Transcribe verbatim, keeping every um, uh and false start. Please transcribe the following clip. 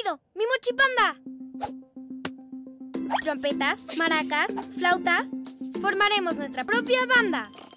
sonido! ¡Mi mochipanda! Trompetas, maracas, flautas... Formaremos nuestra propia banda.